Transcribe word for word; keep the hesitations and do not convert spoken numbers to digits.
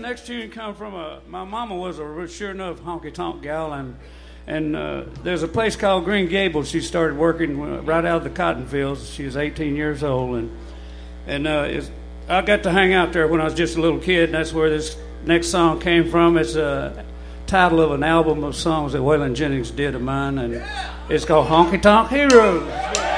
next tune come from a. My mama was a sure enough honky tonk gal, and and uh, there's a place called Green Gables. She started working right out of the cotton fields. She was eighteen years old, and and uh, it's, I got to hang out there when I was just a little kid. And that's where this next song came from. It's a title of an album of songs that Waylon Jennings did of mine, and it's called Honky Tonk Heroes.